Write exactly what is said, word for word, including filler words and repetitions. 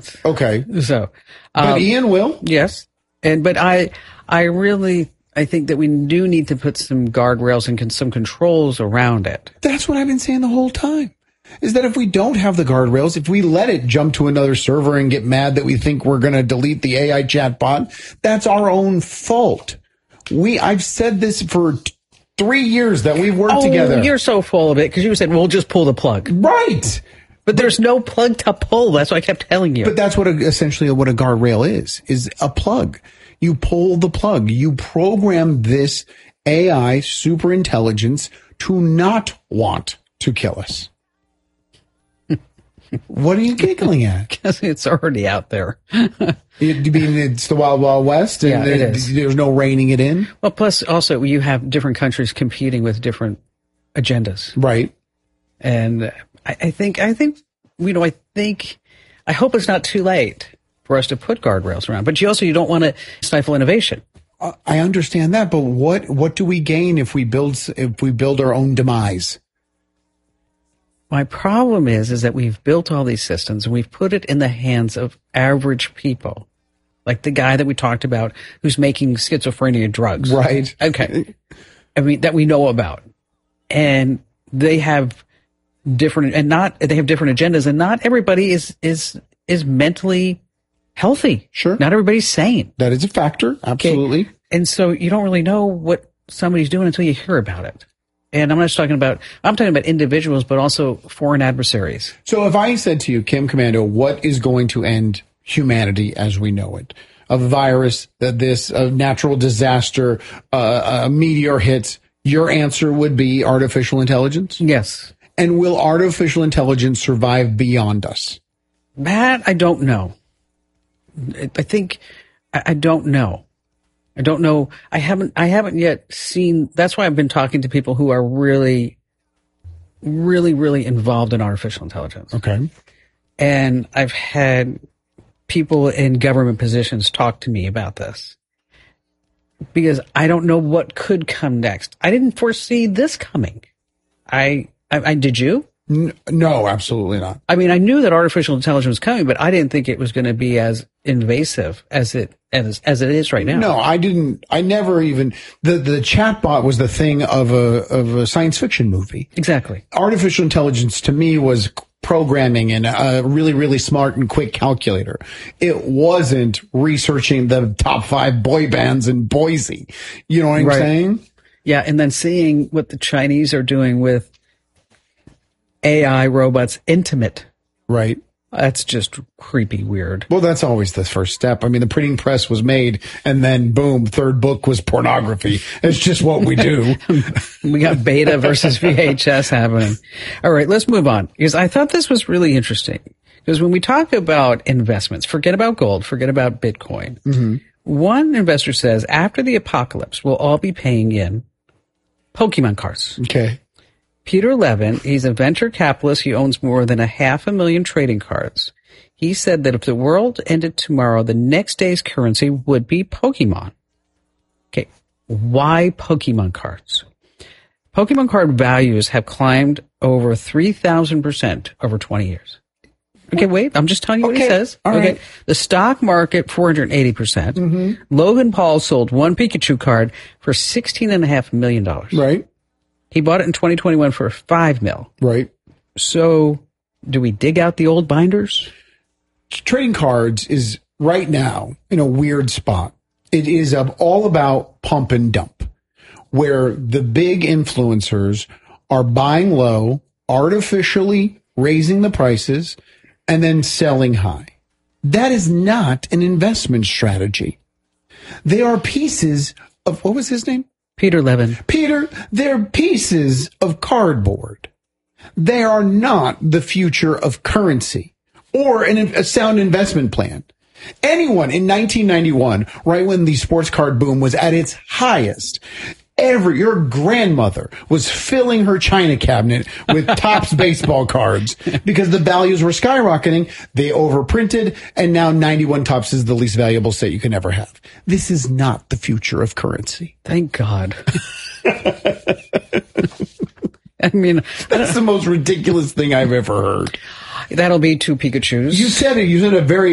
chance. Okay. So, but um, Ian will. Yes. And, but I, I really, I think that we do need to put some guardrails and con- some controls around it. That's what I've been saying the whole time. Is that if we don't have the guardrails, if we let it jump to another server and get mad that we think we're going to delete the A I chatbot, that's our own fault. We, I've said this for t- three years that we've worked oh, together. You're so full of it because you said, we'll just pull the plug. Right. But there's no plug to pull. That's what I kept telling you. But that's what a, essentially what a guardrail is, is a plug. You pull the plug. You program this A I super intelligence to not want to kill us. What are you giggling at? Because it's already out there. You mean it's the Wild Wild West? And Yeah, it there- is. There's no reining it in? Well, plus also you have different countries competing with different agendas. Right. And I, I think, I think, you know, I think, I hope it's not too late for us to put guardrails around. But you also, you don't want to stifle innovation. Uh, I understand that, but what, what do we gain if we build, if we build our own demise? My problem is, is that we've built all these systems and we've put it in the hands of average people. Like the guy that we talked about who's making schizophrenia drugs. Right. Okay. I mean, that we know about. And they have different, and not, they have different agendas, and not everybody is, is, is mentally healthy. Sure. Not everybody's sane. That is a factor. Absolutely. Okay. And so you don't really know what somebody's doing until you hear about it. And I'm not just talking about, I'm talking about individuals, but also foreign adversaries. So if I said to you, Kim Komando, what is going to end humanity as we know it? A virus, uh, this a natural disaster, uh, a meteor hits, your answer would be artificial intelligence? Yes. And will artificial intelligence survive beyond us? That I don't know. I think, I, I don't know. I don't know. I haven't, I haven't yet seen, that's why I've been talking to people who are really, really, really involved in artificial intelligence. Okay. And I've had people in government positions talk to me about this because I don't know what could come next. I didn't foresee this coming. I, I, I did you? N- no, absolutely not. I mean, I knew that artificial intelligence was coming, but I didn't think it was going to be as invasive as it as as it is right now. No, I didn't. I never even the the chatbot was the thing of a of a science fiction movie. Exactly. Artificial intelligence to me was programming and a really really smart and quick calculator. It wasn't researching the top five boy bands in Boise. You know what I'm Right. saying? Yeah, and then seeing what the Chinese are doing with A I robots intimate. Right. That's just creepy weird. Well, that's always the first step. I mean, the printing press was made and then boom, third book was pornography. It's just what we do. We got beta versus V H S happening. All right, let's move on because I thought this was really interesting because when we talk about investments, forget about gold, forget about Bitcoin. Mm-hmm. One investor says after the apocalypse, we'll all be paying in Pokemon cards. Okay. Peter Levin, he's a venture capitalist. He owns more than a half a million trading cards. He said that if the world ended tomorrow, the next day's currency would be Pokemon. Okay. Why Pokemon cards? Pokemon card values have climbed over three thousand percent over twenty years. Okay, wait. I'm just telling you what Okay. he says. All okay. right. The stock market, four hundred eighty percent. Mm-hmm. Logan Paul sold one Pikachu card for sixteen and a half million dollars. Right. He bought it in twenty twenty-one for five mil. Right. So do we dig out the old binders? Trading cards is right now in a weird spot. It is of all about pump and dump, where the big influencers are buying low, artificially raising the prices, and then selling high. That is not an investment strategy. They are pieces of, what was his name? Peter Levin. Peter, they're pieces of cardboard. They are not the future of currency or an, a sound investment plan. Anyone in nineteen ninety-one, right when the sports card boom was at its highest, every, your grandmother was filling her china cabinet with Topps baseball cards because the values were skyrocketing. They overprinted, and now ninety-one Topps is the least valuable set you can ever have. This is not the future of currency. Thank God. I mean, That's the most ridiculous thing I've ever heard. that'll be two Pikachus. You said it. You said a very